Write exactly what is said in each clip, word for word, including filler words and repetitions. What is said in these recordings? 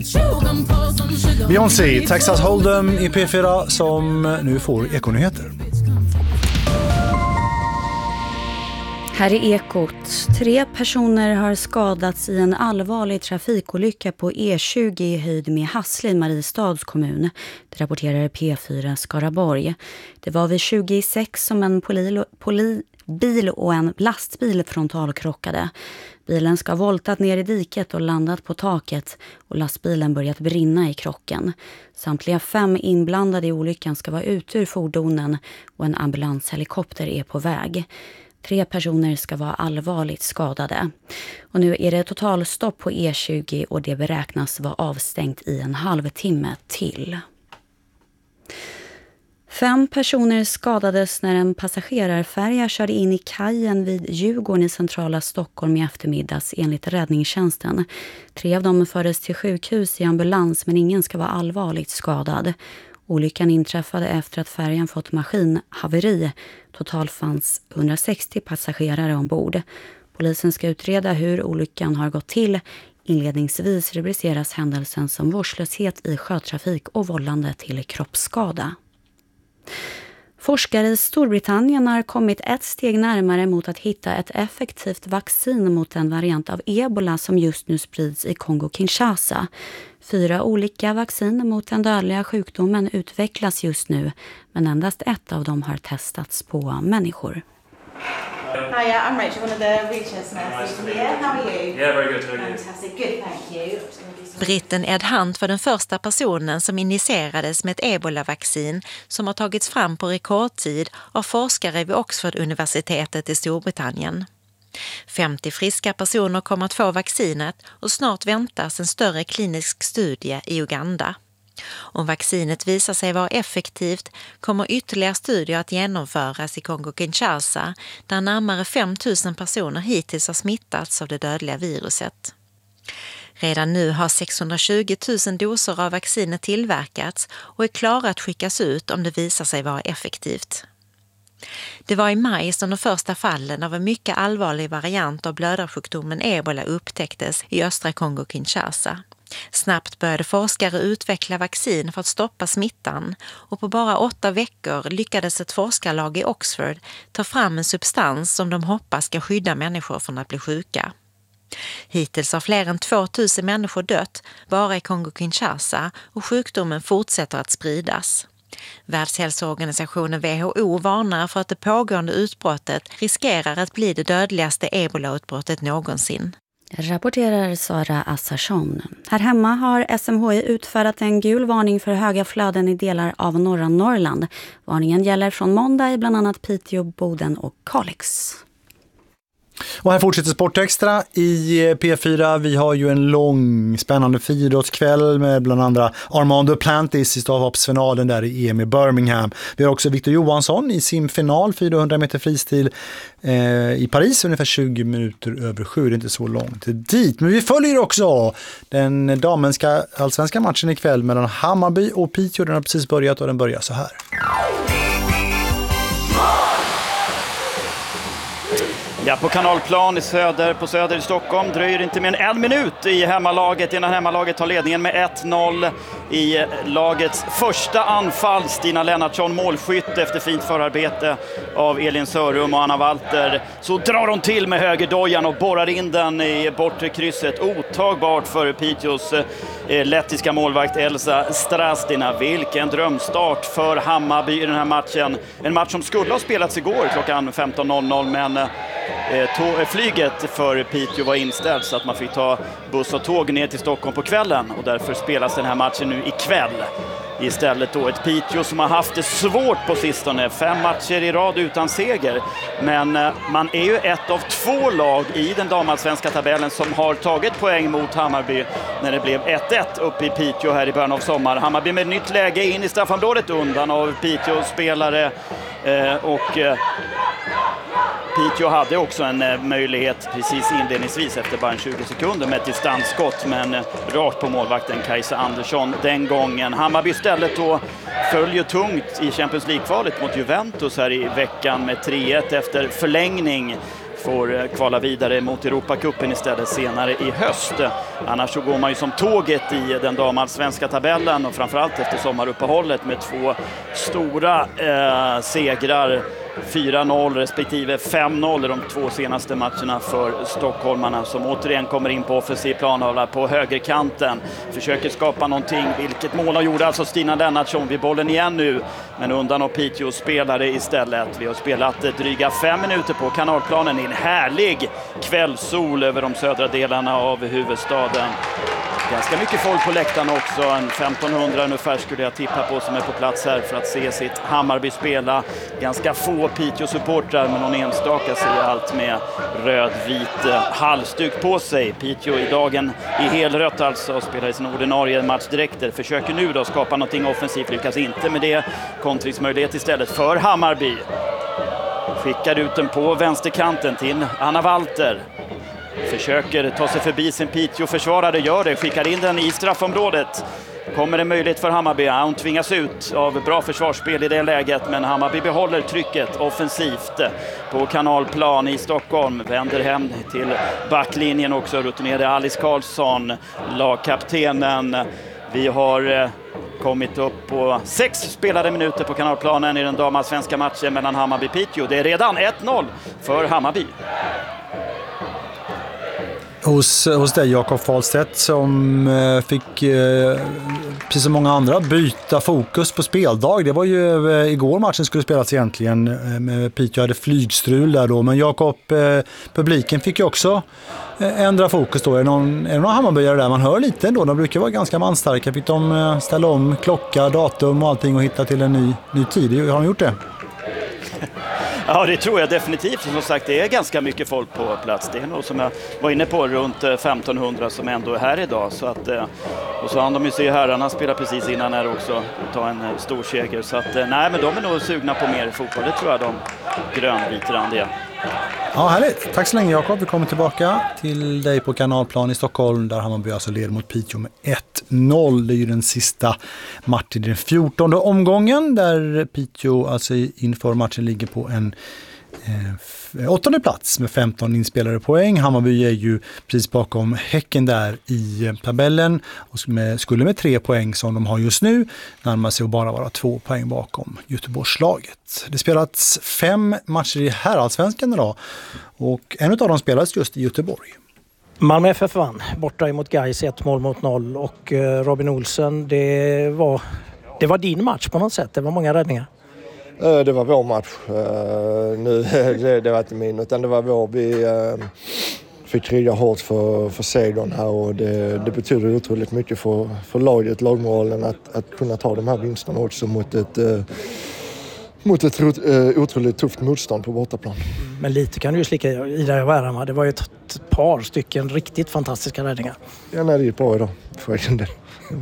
Beyoncé, Texas Hold'em i P fyra som nu får Ekonyheter. Här är Ekot. Tre personer har skadats i en allvarlig trafikolycka på E tjugo i höjd med Hassle i Mariestads kommun. Det rapporterar P fyra Skaraborg. Det var vid tjugo i sex som en poli, poli, bil och en lastbil frontalkrockade. Bilen ska ha voltat ner i diket och landat på taket och lastbilen börjat brinna i krocken. Samtliga fem inblandade i olyckan ska vara ute ur fordonen och en ambulanshelikopter är på väg. Tre personer ska vara allvarligt skadade. Och nu är det totalstopp på E tjugo och det beräknas vara avstängt i en halvtimme till. Fem personer skadades när en passagerarfärja körde in i kajen vid Djurgården i centrala Stockholm i eftermiddags enligt räddningstjänsten. Tre av dem fördes till sjukhus i ambulans men ingen ska vara allvarligt skadad. Olyckan inträffade efter att färjan fått maskinhaveri. Totalt fanns hundrasextio passagerare ombord. Polisen ska utreda hur olyckan har gått till. Inledningsvis rubriceras händelsen som vårdslöshet i sjötrafik och vållande till kroppsskada. Forskare i Storbritannien har kommit ett steg närmare mot att hitta ett effektivt vaccin mot en variant av ebola som just nu sprids i Kongo-Kinshasa. Fyra olika vaccin mot den dödliga sjukdomen utvecklas just nu, men endast ett av dem har testats på människor. Hi, I'm Rachel, one of the research nurses here. How are you? Yeah, very good. Very good. Fantastic. Good, thank you. Britten Ed Hunt var den första personen som injicerades med ett ebola-vaccin som har tagits fram på rekordtid av forskare vid Oxford-universitetet i Storbritannien. femtio friska personer kommer att få vaccinet och snart väntas en större klinisk studie i Uganda. Om vaccinet visar sig vara effektivt kommer ytterligare studier att genomföras i Kongo-Kinshasa där närmare fem tusen personer hittills har smittats av det dödliga viruset. Redan nu har sexhundratjugo tusen doser av vaccinet tillverkats och är klara att skickas ut om det visar sig vara effektivt. Det var i maj som de första fallen av en mycket allvarlig variant av blödarsjukdomen ebola upptäcktes i östra Kongo-Kinshasa. Snabbt började forskare utveckla vaccin för att stoppa smittan och på bara åtta veckor lyckades ett forskarlag i Oxford ta fram en substans som de hoppas ska skydda människor från att bli sjuka. Hittills har fler än tvåtusen människor dött bara i Kongo-Kinshasa och sjukdomen fortsätter att spridas. Världshälsoorganisationen W H O varnar för att det pågående utbrottet riskerar att bli det dödligaste ebola-utbrottet någonsin. Rapporterar Sara Assarsson. Här hemma har S M H I utfärdat en gul varning för höga flöden i delar av norra Norrland. Varningen gäller från måndag i bland annat Piteå, Boden och Kalix. Och här fortsätter Sportextra i P fyra. Vi har ju en lång spännande friidrottskväll med bland andra Armando Duplantis i stavhoppsfinalen där i E M i Birmingham. Vi har också Victor Johansson i sin final fyrahundra meter fristil eh, i Paris ungefär tjugo minuter över sju. Det är inte så långt dit. Men vi följer också den damenska allsvenska matchen ikväll mellan Hammarby och Piteå. Den har precis börjat och den börjar så här. Ja, på Kanalplan i söder, på söder i Stockholm dröjer inte mer än en minut i hemmalaget innan hemmalaget tar ledningen med ett noll i lagets första anfall. Stina Lennartsson målskytt efter fint förarbete av Elin Sörum och Anna Walter. Så drar hon till med högerdojan och borrar in den i bortre krysset. Otagbart för Piteås eh, lettiska målvakt Elsa Strastina. Vilken drömstart för Hammarby i den här matchen. En match som skulle ha spelats igår klockan femton noll noll men eh, Tå- flyget för Piteå var inställt så att man fick ta buss och tåg ner till Stockholm på kvällen och därför spelas den här matchen nu ikväll. Istället då ett Piteå som har haft det svårt på sistone. Fem matcher i rad utan seger. Men man är ju ett av två lag i den damallsvenska tabellen som har tagit poäng mot Hammarby när det blev ett ett uppe i Piteå här i början av sommar. Hammarby med nytt läge in i straffområdet undan av Piteås spelare eh, och eh, Piteå hade också en eh, möjlighet precis inledningsvis efter bara tjugo sekunder med ett distansskott men eh, rakt på målvakten Kajsa Andersson den gången. Hammarby istället då följer tungt i Champions League-kvalet mot Juventus här i veckan med tre ett efter förlängning. får kvala vidare mot Europacupen istället senare i höst. Annars så går man ju som tåget i den damallsvenska tabellen och framförallt efter sommaruppehållet med två stora eh, segrar. fyra noll respektive fem noll i de två senaste matcherna för stockholmarna som återigen kommer in på offensiv planhavla på högerkanten. Försöker skapa någonting, vilket mål har gjort alltså Stina Lennartsson vid bollen igen nu, men undan och Piteå spelare istället. Vi har spelat dryga fem minuter på Kanalplanen i en härlig kvällssol över de södra delarna av huvudstaden. Ganska mycket folk på läktarna också, en femtonhundra ungefär skulle jag tippa på som är på plats här för att se sitt Hammarby spela. Ganska få Piteå-supportrar, men någon enstaka ser allt med röd-vit halsduk på sig. Piteå i dagen i helrött alltså och spelar i sin ordinarie matchdräkter. Försöker nu då skapa någonting offensivt, lyckas inte med det. Kontringsmöjlighet istället för Hammarby. Skickar ut den på vänsterkanten till Anna Walter. Försöker ta sig förbi sin Piteå-försvarare, gör det, skickar in den i straffområdet. Kommer det möjlighet för Hammarby? Hon tvingas ut av bra försvarsspel i det läget, men Hammarby behåller trycket offensivt på Kanalplan i Stockholm. Vänder hem till backlinjen också, rutinerade Alice Karlsson, lagkaptenen. Vi har kommit upp på sex spelade minuter på Kanalplanen i den damallsvenska matchen mellan Hammarby och Piteå. Det är redan ett noll för Hammarby. Hos, hos dig Jakob Fahlstedt som eh, fick, eh, precis som många andra, byta fokus på speldag. Det var ju eh, igår matchen skulle spelas egentligen. Eh, Piteå hade flygstrul där då, men Jakob, eh, publiken fick ju också eh, ändra fokus då. Är det någon, är det någon Hammarbyare där? Man hör lite ändå, de brukar vara ganska manstarka. Fick de eh, ställa om klocka, datum och allting och hitta till en ny, ny tid? Har de gjort det? Ja, det tror jag definitivt. Som sagt, det är ganska mycket folk på plats. Det är nog, som jag var inne på, runt femtonhundra som ändå är här idag. Så att, och så hann de ju se herrarna spela precis innan här också och ta en stor seger. Så att, nej, men de är nog sugna på mer fotboll. Det tror jag de grönvitrandiga. Ja, härligt. Tack så länge Jakob. Vi kommer tillbaka till dig på Kanalplan i Stockholm där Hammarby alltså leder mot Piteå med ett noll. Det är ju den sista matchen i den fjortonde omgången där Piteå alltså inför matchen ligger på en eh, åttonde plats med femton inspelade poäng. Hammarby är ju precis bakom Häcken där i tabellen och med, skulle med tre poäng som de har just nu närmar sig att bara vara två poäng bakom Göteborgslaget. Det spelats fem matcher i herrallsvenskan idag och en av dem spelades just i Göteborg. Malmö F F vann borta emot Gais, ett mål mot noll, och Robin Olsen, det var, det var din match på något sätt, det var många räddningar. Det var vår match. Nu, det, det var inte min, utan det var vår. Vi fick kriga hårt för, för segern här och det, det betyder otroligt mycket för, för laget, lagmoralen att, att kunna ta de här vinsterna också mot ett, mot ett otroligt tufft motstånd på bortaplan. Men lite kan du ju slicka i dig och ära, det var ju ett par stycken riktigt fantastiska räddningar. Ja, nej, det är bra idag för egen del.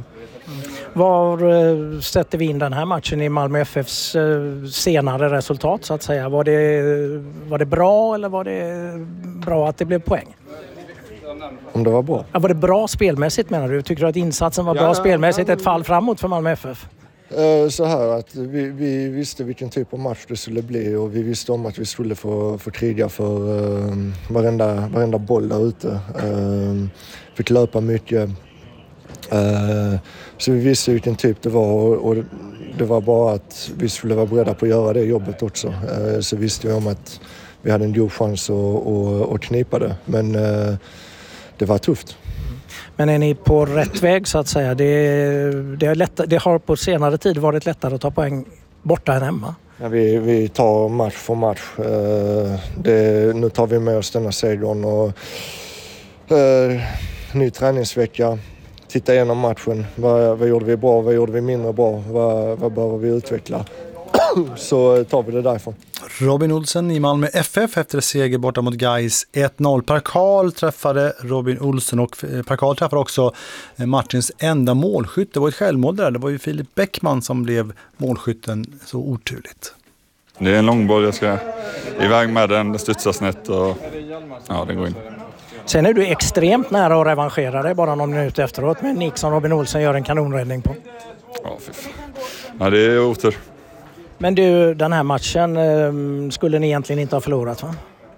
Var sätter vi in den här matchen i Malmö F F:s senare resultat så att säga? Var det, var det bra eller var det bra att det blev poäng? Om det var bra? Ja, var det bra spelmässigt menar du? Tycker du att insatsen var bra ja, spelmässigt? Ett fall framåt för Malmö F F? Så här att vi, vi visste vilken typ av match det skulle bli och vi visste om att vi skulle få, få kriga för uh, varenda, varenda boll där ute. Uh, fick löpa mycket. Uh, så vi visste vilken typ det var och, och det var bara att vi skulle vara beredda på att göra det jobbet också. Uh, så visste vi om att vi hade en god chans att, att, att knipa det. Men uh, det var tufft. Men är ni på rätt väg så att säga? Det, det, är lätt, det har på senare tid varit lättare att ta poäng borta än hemma. Ja, vi, vi tar match för match. Uh, det, nu tar vi med oss denna segern och uh, ny träningsvecka. Titta igenom matchen. Vad, vad gjorde vi bra? Vad gjorde vi mindre bra? Vad, vad behöver vi utveckla? Så tar vi det därifrån. Robin Olsen i Malmö F F efter seger borta mot Gais ett noll. Parkal träffade Robin Olsen och Parkal träffade också matchens enda målskytt. Det var ett självmål där. Det var ju Filip Bäckman som blev målskytten, så oturligt. Det är en långboll, jag ska iväg med den, det studsar snett och ja, den går in. Sen är du extremt nära att revanschera dig bara någon minut efteråt med nick som Robin Olsen gör en kanonräddning på. Ja, fy fan. Ja, det är otur. Men du, den här matchen eh, skulle ni egentligen inte ha förlorat, va?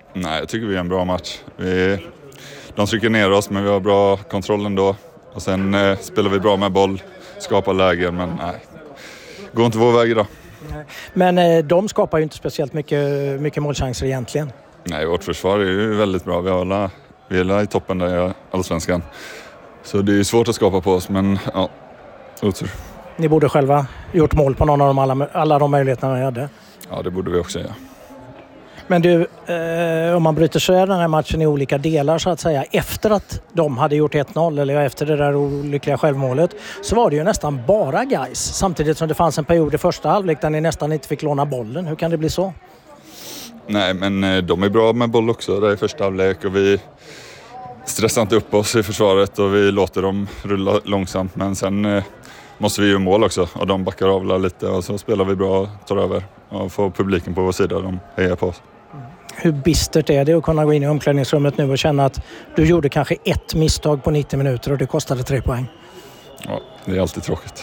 Nej, jag tycker vi är en bra match. Vi, de trycker ner oss, men vi har bra kontroll ändå. Och sen eh, spelar vi bra med boll, skapar lägen, men nej. Går inte vår väg idag. Men eh, de skapar ju inte speciellt mycket, mycket målchanser egentligen. Nej, vårt försvar är ju väldigt bra. Vi är alla, vi är alla i toppen där i Allsvenskan. Så det är svårt att skapa på oss, men ja, otur. Ni borde själva gjort mål på någon av de alla, alla de möjligheterna ni hade. Ja, det borde vi också göra. Men du, eh, om man bryter så är den här matchen i olika delar så att säga. Efter att de hade gjort ett noll eller efter det där olyckliga självmålet så var det ju nästan bara guys. Samtidigt som det fanns en period i första halvlek där ni nästan inte fick låna bollen. Hur kan det bli så? Nej, men de är bra med boll också där i första halvlek och vi stressar inte upp oss i försvaret och vi låter dem rulla långsamt. Men sen eh, måste vi ju mål också och de backar av lite och så spelar vi bra och tar över och får publiken på vår sida. De hejar på oss. Hur bistert är det att kunna gå in i omklädningsrummet nu och känna att du gjorde kanske ett misstag på nittio minuter och det kostade tre poäng? Ja, det är alltid tråkigt.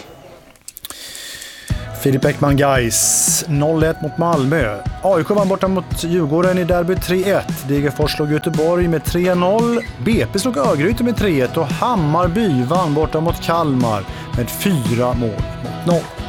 Filip Bäckman Gais noll ett mot Malmö. A I K vann borta mot Djurgården i derby tre ett. Degerfors slog Göteborg med tre noll. B P slog Örgryte med tre ett och Hammarby vann borta mot Kalmar med fyra mål mot noll.